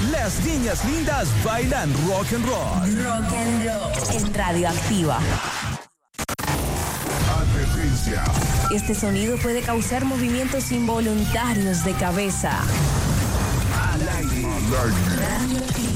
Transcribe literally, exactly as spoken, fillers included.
Las niñas lindas bailan rock and roll. Rock and roll en Radioactiva. Advertencia. Este sonido puede causar movimientos involuntarios de cabeza. Al aire. Al aire. Radioactiva.